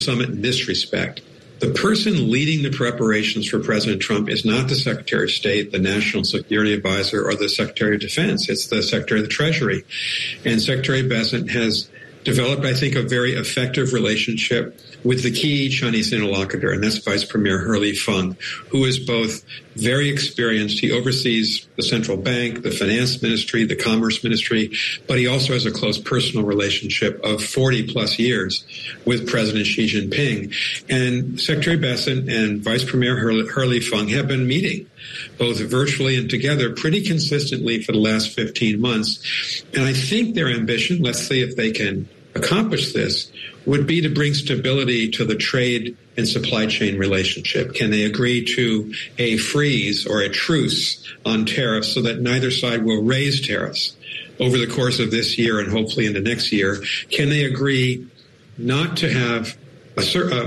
summit in this respect. The person leading the preparations for President Trump is not the Secretary of State, the National Security Advisor, or the Secretary of Defense. It's the Secretary of the Treasury. And Secretary Bessent has developed, I think, a very effective relationship with the key Chinese interlocutor, and that's Vice Premier Hurley Feng, who is both very experienced. He oversees the central bank, the finance ministry, the commerce ministry, but he also has a close personal relationship of 40 plus years with President Xi Jinping. And Secretary Bessent and Vice Premier Hurley Feng have been meeting both virtually and together pretty consistently for the last 15 months. And I think their ambition, let's see if they can accomplish this, would be to bring stability to the trade and supply chain relationship. Can they agree to a freeze or a truce on tariffs so that neither side will raise tariffs over the course of this year and hopefully into next year? Can they agree not to have a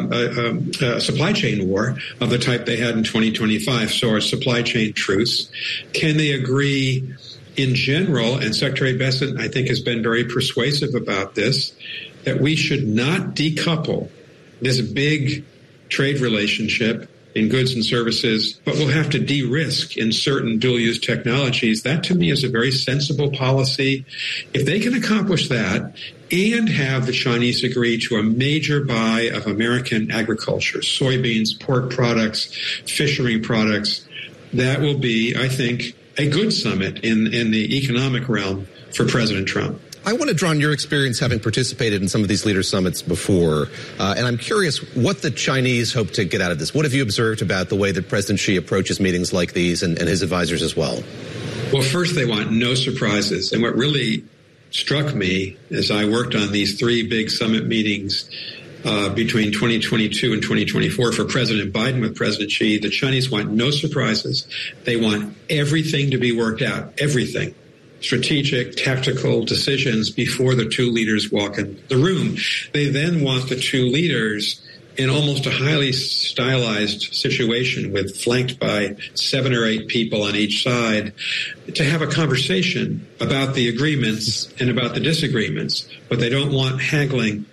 supply chain war of the type they had in 2025, so a supply chain truce? Can they agree in general, and Secretary Bessent, I think, has been very persuasive about this, that we should not decouple this big trade relationship in goods and services, but we'll have to de-risk in certain dual-use technologies. That, to me, is a very sensible policy. If they can accomplish that and have the Chinese agree to a major buy of American agriculture, soybeans, pork products, fishery products, that will be, I think, a good summit in the economic realm for President Trump. I want to draw on your experience having participated in some of these leader summits before, and I'm curious what the Chinese hope to get out of this. What have you observed about the way that President Xi approaches meetings like these and his advisors as well? Well, first, they want no surprises. And what really struck me as I worked on these three big summit meetings between 2022 and 2024 for President Biden with President Xi, the Chinese want no surprises. They want everything to be worked out, everything. Strategic, tactical decisions before the two leaders walk in the room. They then want the two leaders in almost a highly stylized situation flanked by 7 or 8 people on each side to have a conversation about the agreements and about the disagreements, but they don't want haggling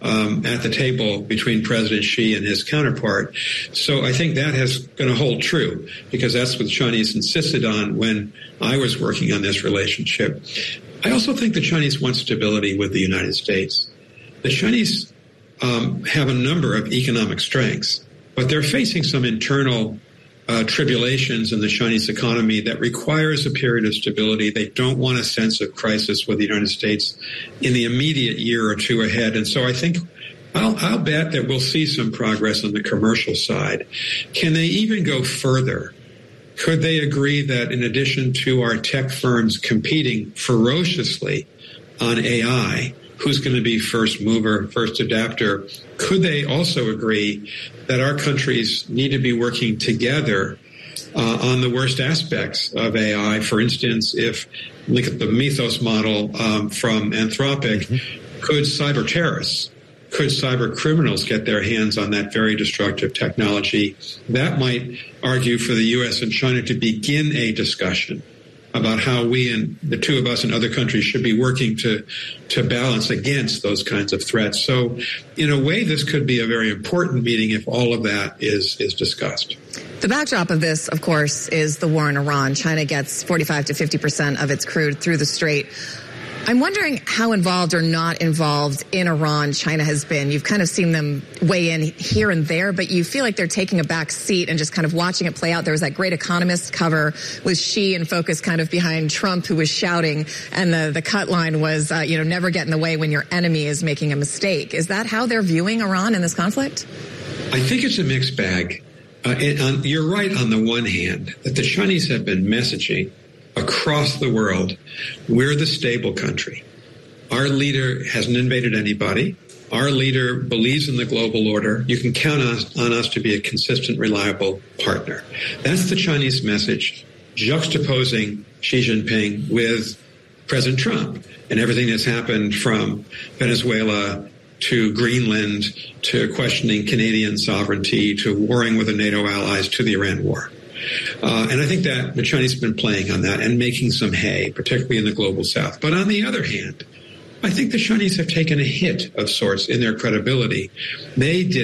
at the table between President Xi and his counterpart. So I think that is going to hold true because that's what the Chinese insisted on when I was working on this relationship. I also think the Chinese want stability with the United States. The Chinese have a number of economic strengths, but they're facing some internal tribulations in the Chinese economy that requires a period of stability. They don't want a sense of crisis with the United States in the immediate year or two ahead. And so I think I'll bet that we'll see some progress on the commercial side. Can they even go further? Could they agree that in addition to our tech firms competing ferociously on AI, who's going to be first mover, first adapter, could they also agree that our countries need to be working together on the worst aspects of AI? For instance, if look at the Mythos model from Anthropic, could cyber terrorists, could cyber criminals get their hands on that very destructive technology? That might argue for the U.S. and China to begin a discussion about how we and the two of us and other countries should be working to balance against those kinds of threats. So in a way, this could be a very important meeting if all of that is discussed. The backdrop of this, of course, is the war in Iran. China gets 45 to 50% of its crude through the Strait. I'm wondering how involved or not involved in Iran China has been. You've kind of seen them weigh in here and there, but you feel like they're taking a back seat and just kind of watching it play out. There was that great Economist cover with Xi in focus kind of behind Trump, who was shouting, and the cut line was, never get in the way when your enemy is making a mistake. Is that how they're viewing Iran in this conflict? I think it's a mixed bag. You're right on the one hand that the Chinese have been messaging across the world, we're the stable country. Our leader hasn't invaded anybody. Our leader believes in the global order. You can count on us to be a consistent, reliable partner. That's the Chinese message, juxtaposing Xi Jinping with President Trump and everything that's happened from Venezuela to Greenland to questioning Canadian sovereignty to warring with the NATO allies to the Iran war. And I think that the Chinese have been playing on that and making some hay, particularly in the global south. But on the other hand, I think the Chinese have taken a hit of sorts in their credibility. They did